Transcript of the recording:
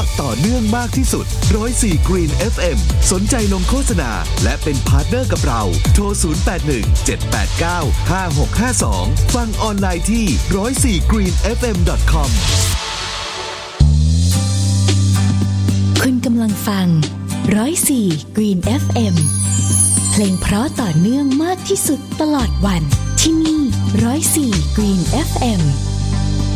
ต่อเนื่องมากที่สุด104 Green FM สนใจลงโฆษณาและเป็นพาร์ทเนอร์กับเราโทร0817895652ฟังออนไลน์ที่104greenfm.com คุณกำลังฟัง104 Green FM เพลงเพราะต่อเนื่องมากที่สุดตลอดวันที่นี่104 Green FM